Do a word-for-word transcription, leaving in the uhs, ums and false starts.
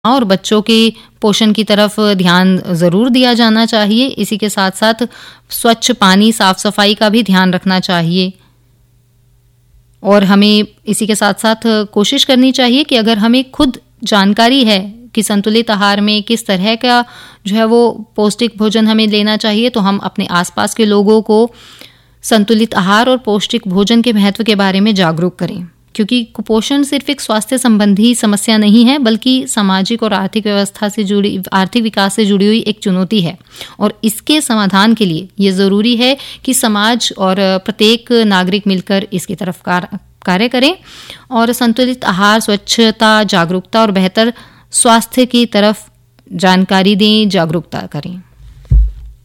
और बच्चों के पोषण की तरफ ध्यान ज़रूर दिया जाना चाहिए। इसी के साथ-साथ स्वच्छ पानी, साफ-सफाई का भी ध्यान रखना चाहिए। और हमें इसी के साथ-साथ कोशिश करनी चाहिए कि अगर हमें खुद जानकारी है कि संतुलित आहार में किस तरह का जो है वो पौष्टिक भोजन हमें लेना चाहिए, तो हम अपने आसपास के लोगों को संतुलित आहार और पौष्टिक भोजन के महत्व के बारे में जागरूक करें। क्योंकि कुपोषण सिर्फ एक स्वास्थ्य संबंधी समस्या नहीं है, बल्कि सामाजिक और आर्थिक व्यवस्था से जुड़ी आर्थिक विकास से जुड़ी हुई एक चुनौती है। और इसके समाधान के लिए ये ज़रूरी है कि समाज और प्रत्येक नागरिक मिलकर इसकी तरफ कार्य करें और संतुलित आहार, स्वच्छता, जागरूकता और बेहतर स्वास्थ्य की तरफ जानकारी दें, जागरूकता करें।